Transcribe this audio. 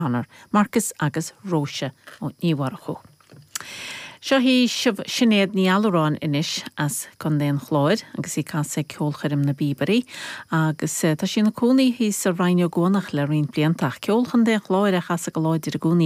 Honor, Marcus agus Róise ó Níomhharachú. Seo hí sinnéad ní allarán inis as chun déon chláir agus í casa ceolcharim na bíbarí agus tá sin na cúnaí hí sa bhainne gónach le rion bliantach ceolchan déon chláir a chasa go láidir a gúnaí